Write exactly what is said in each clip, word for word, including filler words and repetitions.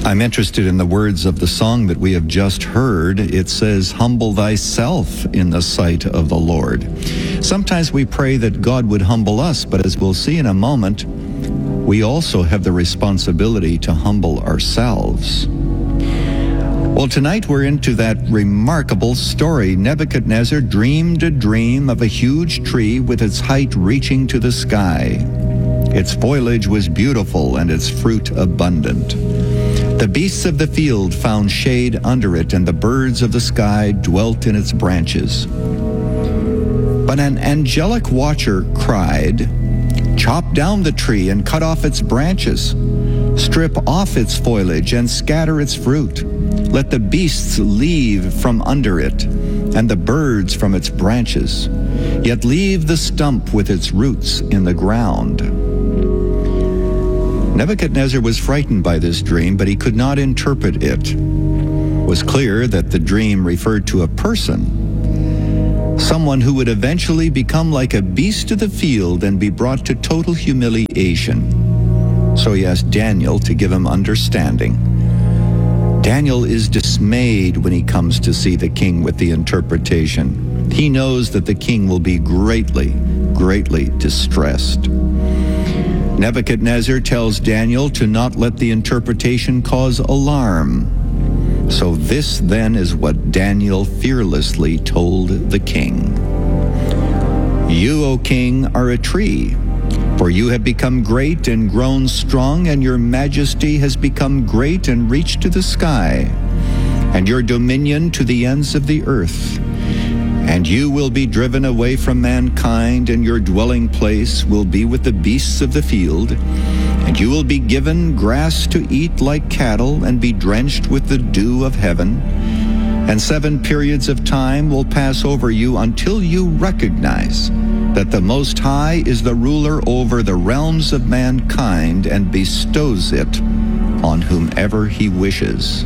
I'm interested in the words of the song that we have just heard. It says, "Humble thyself in the sight of the Lord." Sometimes we pray that God would humble us, but as we'll see in a moment, we also have the responsibility to humble ourselves. Well, tonight we're into that remarkable story. Nebuchadnezzar dreamed a dream of a huge tree with its height reaching to the sky. Its foliage was beautiful and its fruit abundant. The beasts of the field found shade under it, and the birds of the sky dwelt in its branches. But an angelic watcher cried, "Chop down the tree and cut off its branches. Strip off its foliage and scatter its fruit. Let the beasts leave from under it, and the birds from its branches. Yet leave the stump with its roots in the ground." Nebuchadnezzar was frightened by this dream, but he could not interpret it. It was clear that the dream referred to a person, someone who would eventually become like a beast of the field and be brought to total humiliation. So he asked Daniel to give him understanding. Daniel is dismayed when he comes to see the king with the interpretation. He knows that the king will be greatly, greatly distressed. Nebuchadnezzar tells Daniel to not let the interpretation cause alarm. So this then is what Daniel fearlessly told the king. "You, O king, are a tree, for you have become great and grown strong, and your majesty has become great and reached to the sky, and your dominion to the ends of the earth. And you will be driven away from mankind, and your dwelling place will be with the beasts of the field. And you will be given grass to eat like cattle, and be drenched with the dew of heaven. And seven periods of time will pass over you until you recognize that the Most High is the ruler over the realms of mankind and bestows it on whomever he wishes."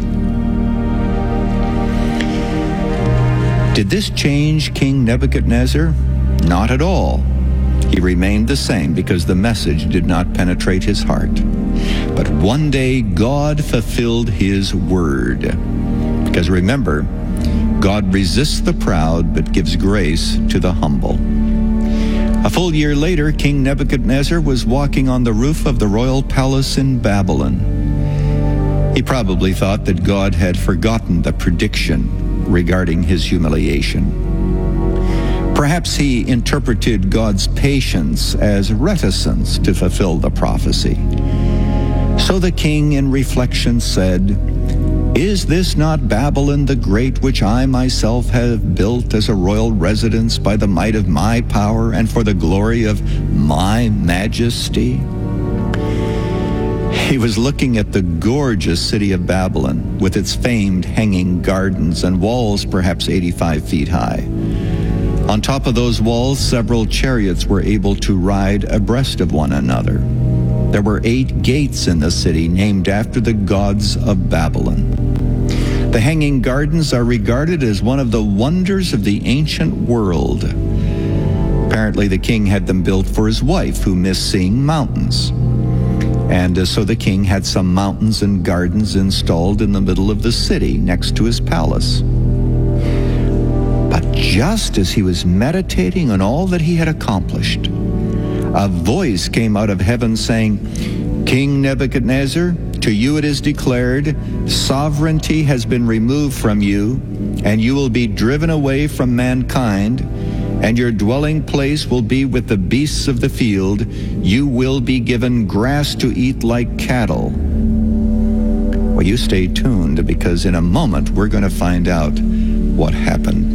Did this change King Nebuchadnezzar? Not at all. He remained the same because the message did not penetrate his heart. But one day God fulfilled his word. Because remember, God resists the proud but gives grace to the humble. A full year later, King Nebuchadnezzar was walking on the roof of the royal palace in Babylon. He probably thought that God had forgotten the prediction regarding his humiliation. Perhaps he interpreted God's patience as reticence to fulfill the prophecy. So the king in reflection said, "Is this not Babylon the Great, which I myself have built as a royal residence by the might of my power and for the glory of my majesty?" He was looking at the gorgeous city of Babylon with its famed hanging gardens and walls perhaps eighty-five feet high. On top of those walls, several chariots were able to ride abreast of one another. There were eight gates in the city named after the gods of Babylon. The hanging gardens are regarded as one of the wonders of the ancient world. Apparently the king had them built for his wife, who missed seeing mountains. And uh, so the king had some mountains and gardens installed in the middle of the city next to his palace. But just as he was meditating on all that he had accomplished, a voice came out of heaven saying, "King Nebuchadnezzar, to you it is declared, sovereignty has been removed from you, and you will be driven away from mankind, and your dwelling place will be with the beasts of the field. You will be given grass to eat like cattle." Well, you stay tuned, because in a moment we're going to find out what happened